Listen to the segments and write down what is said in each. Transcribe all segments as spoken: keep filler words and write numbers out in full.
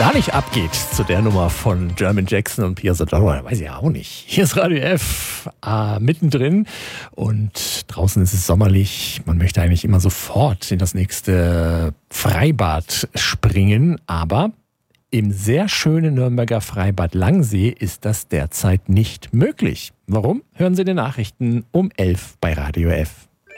da nicht abgeht zu der Nummer von German Jackson und Pia Zadora, weiß ich ja auch nicht. Hier ist Radio F, äh, mittendrin und draußen ist es sommerlich. Man möchte eigentlich immer sofort in das nächste Freibad springen, aber im sehr schönen Nürnberger Freibad Langsee ist das derzeit nicht möglich. Warum? Hören Sie die Nachrichten um elf bei Radio F.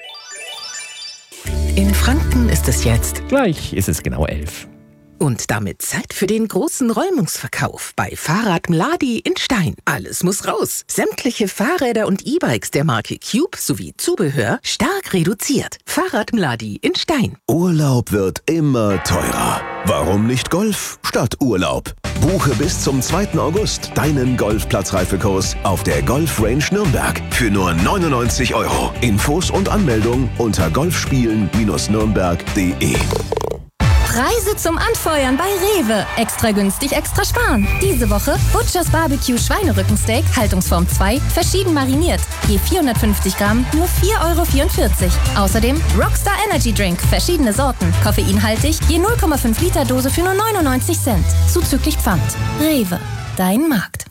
In Franken ist es jetzt. Gleich ist es genau elf. Und damit Zeit für den großen Räumungsverkauf bei Fahrrad Mladi in Stein. Alles muss raus. Sämtliche Fahrräder und E-Bikes der Marke Cube sowie Zubehör stark reduziert. Fahrrad Mladi in Stein. Urlaub wird immer teurer. Warum nicht Golf statt Urlaub? Buche bis zum zweiten August deinen Golfplatzreifekurs auf der Golf Range Nürnberg für nur neunundneunzig Euro. Infos und Anmeldung unter golfspielen nürnberg punkt de. Preise zum Anfeuern bei Rewe. Extra günstig, extra sparen. Diese Woche Butchers Barbecue Schweinerückensteak, Haltungsform zwei, verschieden mariniert. Je vierhundertfünfzig Gramm, nur vier Euro vierundvierzig. Außerdem Rockstar Energy Drink, verschiedene Sorten. Koffeinhaltig, je null Komma fünf Liter Dose für nur neunundneunzig Cent. Zuzüglich Pfand. Rewe, dein Markt.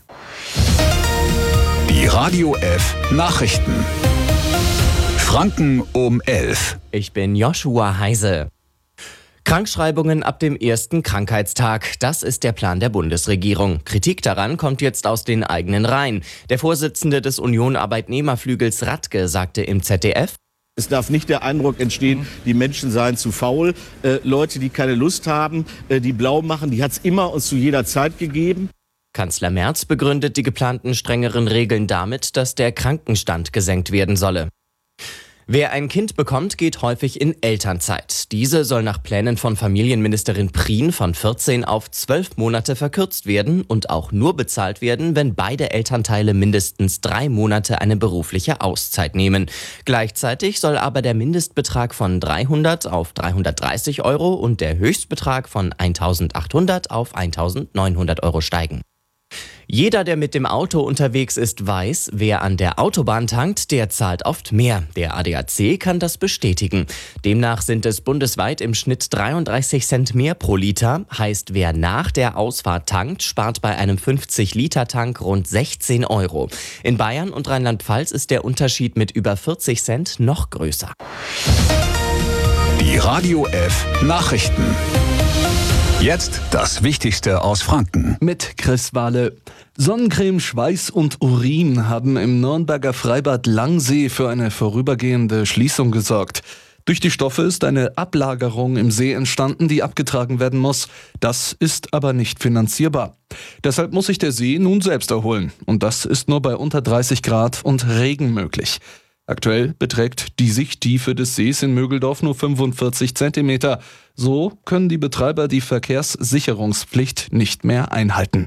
Die Radio F Nachrichten. Franken um elf. Ich bin Joshua Heise. Krankschreibungen ab dem ersten Krankheitstag. Das ist der Plan der Bundesregierung. Kritik daran kommt jetzt aus den eigenen Reihen. Der Vorsitzende des Union-Arbeitnehmerflügels Radke sagte im Z D F: Es darf nicht der Eindruck entstehen, die Menschen seien zu faul. Äh, Leute, die keine Lust haben, äh, die blau machen, die hat es immer und zu jeder Zeit gegeben. Kanzler Merz begründet die geplanten strengeren Regeln damit, dass der Krankenstand gesenkt werden solle. Wer ein Kind bekommt, geht häufig in Elternzeit. Diese soll nach Plänen von Familienministerin Prien von vierzehn auf zwölf Monate verkürzt werden und auch nur bezahlt werden, wenn beide Elternteile mindestens drei Monate eine berufliche Auszeit nehmen. Gleichzeitig soll aber der Mindestbetrag von dreihundert auf dreihundertdreißig Euro und der Höchstbetrag von eintausendachthundert auf eintausendneunhundert Euro steigen. Jeder, der mit dem Auto unterwegs ist, weiß, wer an der Autobahn tankt, der zahlt oft mehr. Der A D A C kann das bestätigen. Demnach sind es bundesweit im Schnitt dreiunddreißig Cent mehr pro Liter. Heißt, wer nach der Ausfahrt tankt, spart bei einem fünfzig Liter Tank rund sechzehn Euro. In Bayern und Rheinland-Pfalz ist der Unterschied mit über vierzig Cent noch größer. Die Radio F Nachrichten. Jetzt das Wichtigste aus Franken. Mit Chris Wahle. Sonnencreme, Schweiß und Urin haben im Nürnberger Freibad Langsee für eine vorübergehende Schließung gesorgt. Durch die Stoffe ist eine Ablagerung im See entstanden, die abgetragen werden muss. Das ist aber nicht finanzierbar. Deshalb muss sich der See nun selbst erholen. Und das ist nur bei unter dreißig Grad und Regen möglich. Aktuell beträgt die Sichttiefe des Sees in Mögeldorf nur fünfundvierzig Zentimeter. So können die Betreiber die Verkehrssicherungspflicht nicht mehr einhalten.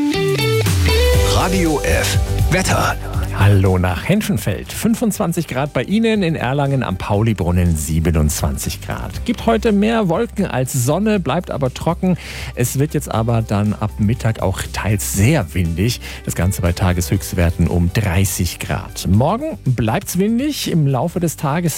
Radio F Wetter. Hallo nach Henschenfeld. fünfundzwanzig Grad bei Ihnen, in Erlangen am Paulibrunnen siebenundzwanzig Grad. Gibt heute mehr Wolken als Sonne, bleibt aber trocken. Es wird jetzt aber dann ab Mittag auch teils sehr windig. Das Ganze bei Tageshöchstwerten um dreißig Grad. Morgen bleibt's windig, im Laufe des Tages